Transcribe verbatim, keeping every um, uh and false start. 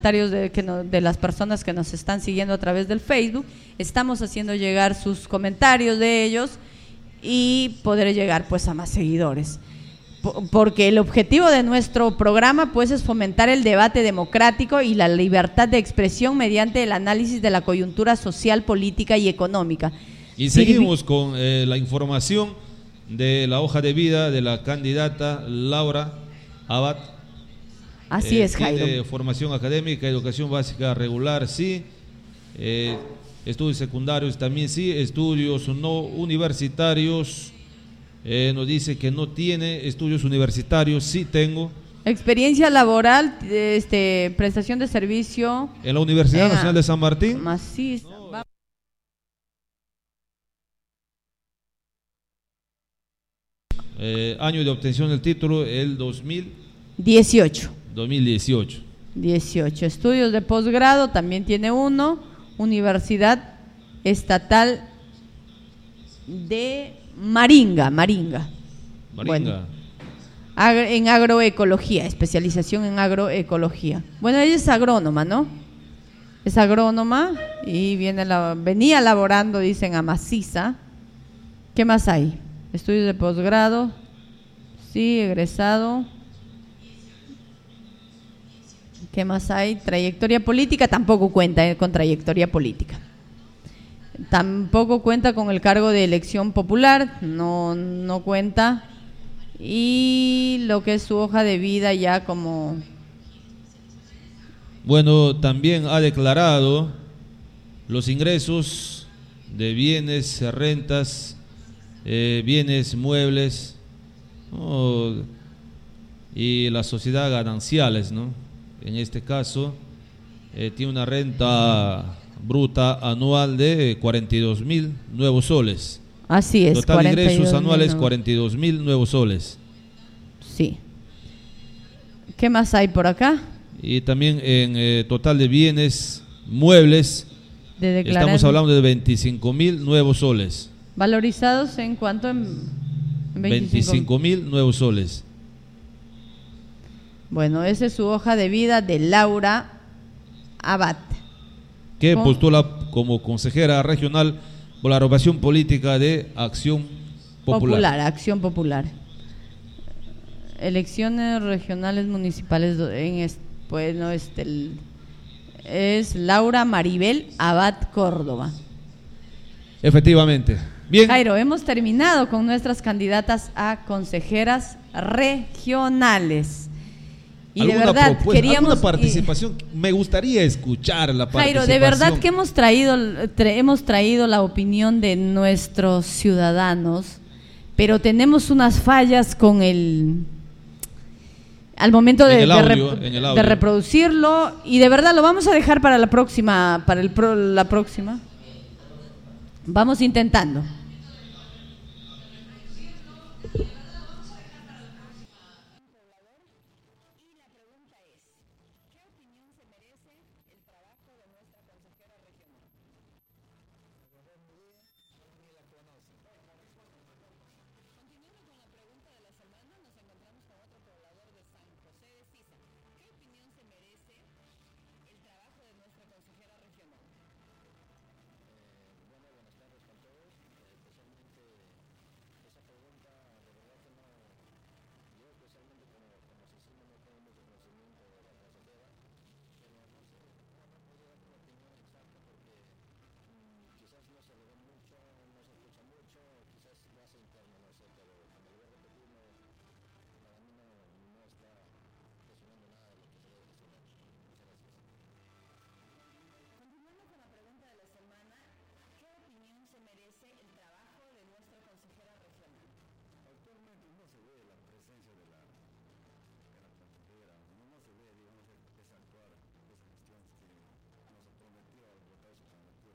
comentarios de, que no, de las personas que nos están siguiendo a través del Facebook. Estamos haciendo llegar sus comentarios de ellos y poder llegar pues a más seguidores. Porque el objetivo de nuestro programa pues es fomentar el debate democrático y la libertad de expresión mediante el análisis de la coyuntura social, política y económica. Y seguimos con eh, la información de la hoja de vida de la candidata Laura Abad. Así eh, es, Jairo. Tiene formación académica, educación básica regular, sí. Eh, estudios secundarios también, sí. Estudios no universitarios. Eh, nos dice que no tiene estudios universitarios, sí tengo. Experiencia laboral, este, prestación de servicio. En la Universidad en Nacional de San Martín. Maciza. No. Eh, año de obtención del título, el dos mil dieciocho. dos mil dieciocho. dieciocho. Estudios de posgrado, también tiene uno. Universidad Estatal de Maringa, Maringa. Maringa. Bueno, agro, en agroecología, especialización en agroecología. Bueno, ella es agrónoma, ¿no? Es agrónoma y viene la, venía laborando, dicen, a Maciza. ¿Qué más hay? Estudios de posgrado, sí, egresado. ¿Qué más hay? Trayectoria política, tampoco cuenta eh, con trayectoria política. Tampoco cuenta con el cargo de elección popular, no, no cuenta. Y lo que es su hoja de vida ya como... Bueno, también ha declarado los ingresos de bienes, rentas, eh, bienes muebles, ¿no? Y la sociedad gananciales, ¿no? En este caso, eh, tiene una renta bruta anual de cuarenta y dos mil nuevos soles. Así es. Total de ingresos anuales cuarenta y dos mil nuevos soles. Sí. ¿Qué más hay por acá? Y también en eh, total de bienes muebles, de estamos hablando de veinticinco mil nuevos soles. ¿Valorizados en cuánto? En veinticinco mil nuevos soles. Bueno, esa es su hoja de vida de Laura Abad, que postula como consejera regional por la agrupación política de Acción Popular. Popular, Acción Popular. Elecciones regionales municipales en este, pues no este el, es Laura Maribel Abad Córdoba. Efectivamente. Bien. Jairo, hemos terminado con nuestras candidatas a consejeras regionales. Y de verdad queríamos alguna participación, y, me gustaría escuchar la participación. Jairo, de verdad que hemos traído tra, hemos traído la opinión de nuestros ciudadanos, pero tenemos unas fallas con el al momento de, audio, de, rep, de reproducirlo, y de verdad lo vamos a dejar para la próxima, para el pro, la próxima. Vamos intentando.